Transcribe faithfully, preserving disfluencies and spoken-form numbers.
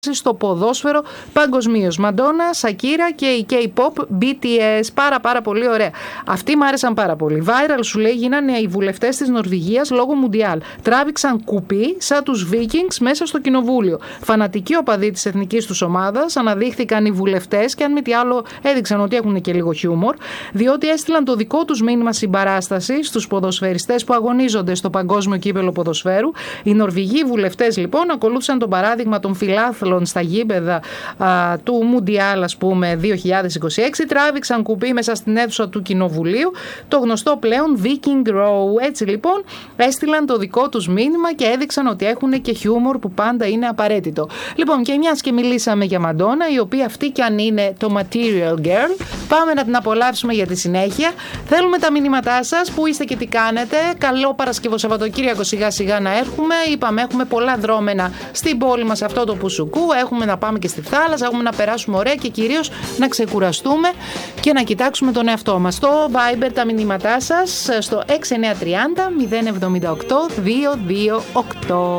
στο ποδόσφαιρο παγκοσμίως. Μαντόνα, Σακύρα και η K-pop μπι τι ες. Πάρα πάρα πολύ ωραία. Αυτοί μου άρεσαν πάρα πολύ. Viral σου λέει γίνανε οι βουλευτές της Νορβηγίας λόγω Μουντιάλ. Τράβηξαν κουπί σαν τους Vikings μέσα στο κοινοβούλιο. Φανατικοί οπαδοί της εθνικής τους ομάδας αναδείχθηκαν οι βουλευτές και αν μη τι άλλο έδειξαν ότι έχουν και λίγο χιούμορ, διότι έστειλαν το δικό τους μήνυμα συμπαράσταση στους ποδοσφαιριστές που αγωνίζονται στο παγκόσμιο κύπελο ποδοσφαίρου. Οι Νορβηγοί βουλευτές λοιπόν ακολούθησαν το παράδειγμα των φιλάθλων στα γήπεδα α, του Μουντιάλ, ας πούμε, δύο χιλιάδες είκοσι έξι, τράβηξαν κουπί μέσα στην αίθουσα του Κοινοβουλίου, το γνωστό πλέον Viking Row. Έτσι λοιπόν έστειλαν το δικό τους μήνυμα και έδειξαν ότι έχουν και χιούμορ που πάντα είναι απαραίτητο. Λοιπόν, και μιας και μιλήσαμε για Μαντόνα, η οποία αυτή κι αν είναι το Material Girl, πάμε να την απολαύσουμε για τη συνέχεια. Θέλουμε τα μηνύματά σας, που είστε και τι κάνετε. Καλό Παρασκευό Σαββατοκύριακο σιγά σιγά να έρχουμε. Είπαμε, έχουμε πολλά δρόμενα στην πόλη μας αυτό το Πουσουκού. Έχουμε να πάμε και στη θάλασσα, έχουμε να περάσουμε ωραία και κυρίως να ξεκουραστούμε και να κοιτάξουμε τον εαυτό μας. Στο Viber τα μηνύματά σας στο έξι εννιά τρία μηδέν εβδομήντα οκτώ διακόσια είκοσι οκτώ.